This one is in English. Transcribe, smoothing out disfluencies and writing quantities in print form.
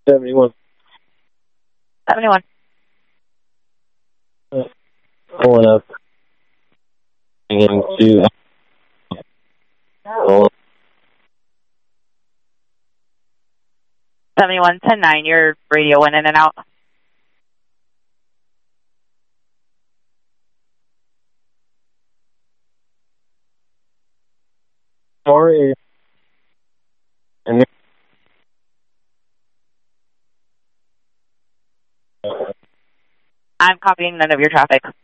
71. 71. Pulling up. Into. 71, 10-9, your radio went in and out. Sorry. And I'm copying none of your traffic.